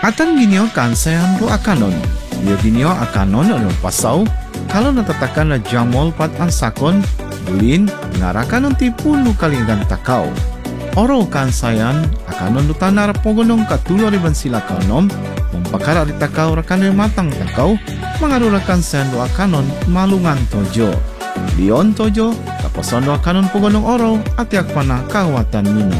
Atan ginyo kansayan do akanon. Yo ginyo akanon ano pasaw. Kalau natatakan na jamol pat ansakon, bulin ngarakan ng tipulu kalingan takaw. Oro kansayan akanon do tanar pogonong katulo riban sila kanom. Mempakara di takaw rakan matang takaw. Mangarura kansayan do akanon malungan tojo. Lion tojo kaposon do akanon pogonong oro atiak pana kawatan mino.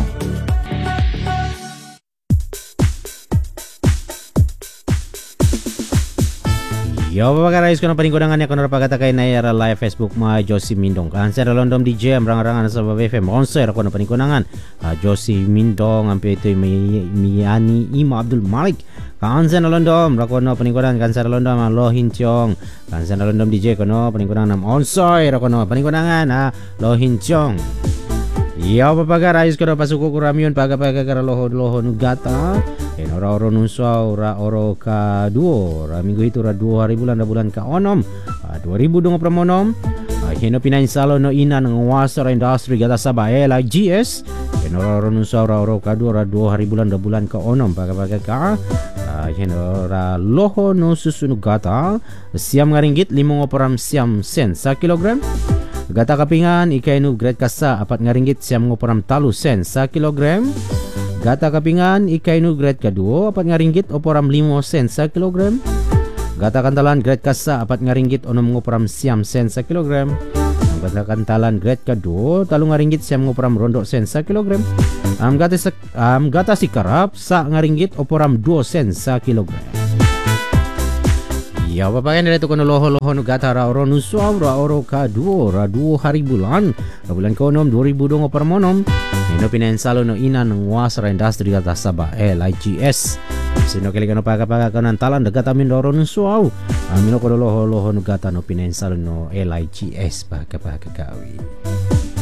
Yo pagkarais ko na paningkunangan niya kono pagkatakay na era live Facebook ma Josie Mindong kanser London DJ rangan-rangan sa BFM konser ko na paningkunangan Josie Mindong ang pito Miyani Ima Abdul Malik kanser London rako na paningkunangan kanser London ma Lohin Chong kanser London DJ kono paningkunangan onsoy rako na paningkunangan Lohin Chong. Yo pagkarais ko na pasuko ko ramyon pagkakara loho gata. Ora nunsa ora oro ka duo ra minggu itu ra 2 hari bulan ka onom 2000 pramonom hino pinansalo no ina ng wasara industry gata Sabah LGS ora nunsa ora oro ka duo ra 2 hari bulan ka onom pagka ka hino ra loho no susunu gata siam ngaringgit 5 siam sen sa kilogram gata kapingan ikainu grade kasa 4 ngaringgit siam talu sen sa kilogram. Gata kapingan ikainu grade kedua 4 ngaringgit oporam 5 sen sa kilogram. Gata kantalan grade kasa 4 ngaringgit onom ngoporam siam sen sa kilogram. Gata kantalan grade kedua 3 ngaringgit siam ngoporam rondo sen sa kilogram. Gata sikarap sa ngaringgit oporam 2 sen sa kilogram. Ya papakan dari tu kono loho nu gata ra oro nusuaw ra oro ka 2 hari bulan konom 2000 per monom ino pinensalo no ina ng wasara industry gata Sabah LIGS sino kali kano paga kanan talan dagata min oro nusuaw amino kono loho nu gata no pinensalo no LIGS paga kawi.